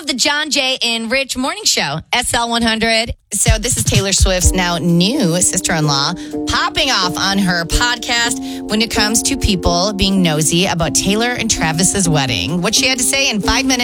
of the John Jay and Rich Morning Show, SL 100. So this is Taylor Swift's now new sister-in-law popping off on her podcast when it comes to people being nosy about Taylor and Travis's wedding. What she had to say in 5 minutes.